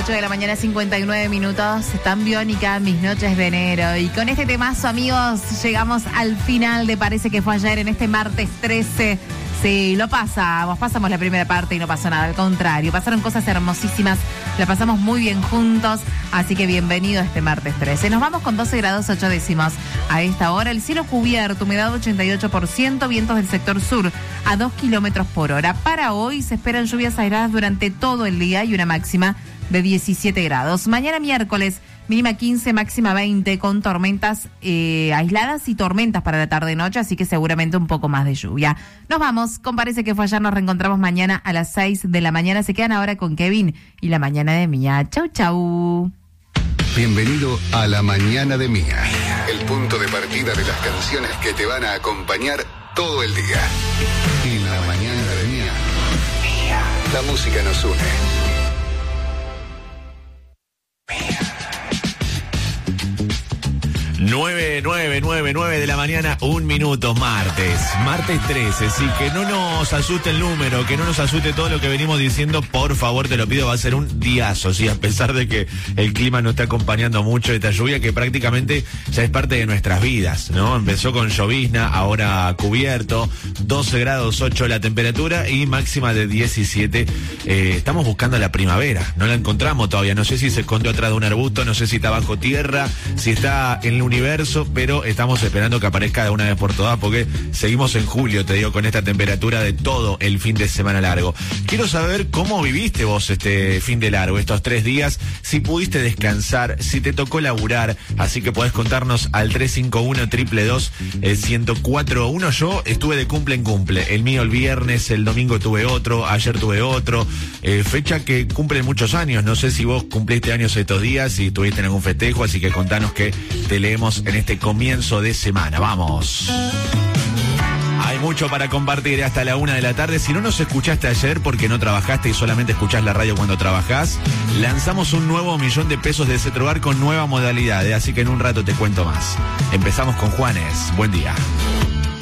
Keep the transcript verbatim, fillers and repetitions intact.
ocho de la mañana, cincuenta y nueve minutos. Están Biónica, mis noches de enero. Y con este temazo, amigos, llegamos al final de Parece que fue ayer en este martes trece. Sí, lo pasamos, pasamos la primera parte y no pasó nada, al contrario, pasaron cosas hermosísimas, la pasamos muy bien juntos, así que bienvenido a este martes trece. Nos vamos con doce grados ocho décimos a esta hora, el cielo cubierto, humedad ochenta y ocho por ciento, vientos del sector sur a dos kilómetros por hora. Para hoy se esperan lluvias aisladas durante todo el día y una máxima de diecisiete grados. Mañana miércoles, mínima quince, máxima veinte, con tormentas eh, aisladas y tormentas para la tarde-noche, así que seguramente un poco más de lluvia. Nos vamos, con Parece que fue ayer, nos reencontramos mañana a las seis de la mañana. Se quedan ahora con Kevin y La Mañana de Mía. Chau, chau. Bienvenido a La Mañana de Mía, el punto de partida de las canciones que te van a acompañar todo el día. En La Mañana de Mía, la música nos une. nueve, nueve, nueve, nueve de la mañana, un minuto, martes, martes trece, sí, que no nos asuste el número, que no nos asuste todo lo que venimos diciendo, por favor, te lo pido, va a ser un diazo, sí, a pesar de que el clima no está acompañando mucho esta lluvia que prácticamente ya es parte de nuestras vidas, ¿no? Empezó con llovizna, ahora cubierto, doce grados ocho la temperatura y máxima de diecisiete, eh, estamos buscando la primavera, no la encontramos todavía, no sé si se escondió atrás de un arbusto, no sé si está bajo tierra, si está en el universo, pero estamos esperando que aparezca de una vez por todas porque seguimos en julio, te digo, con esta temperatura de todo el fin de semana largo. Quiero saber cómo viviste vos este fin de largo, estos tres días, si pudiste descansar, si te tocó laburar, así que podés contarnos al tres cinco uno, dos dos dos, uno cero cuatro uno. Yo estuve de cumple en cumple, el mío el viernes, el domingo tuve otro, ayer tuve otro, eh, fecha que cumple muchos años, no sé si vos cumpliste años estos días, si tuviste en algún festejo, así que contanos que te leemos en este comienzo de semana. Vamos. Hay mucho para compartir hasta la una de la tarde. Si no nos escuchaste ayer porque no trabajaste y solamente escuchás la radio cuando trabajás, lanzamos un nuevo millón de pesos de Cetrogar con nueva modalidad, así que en un rato te cuento más. Empezamos con Juanes. Buen día.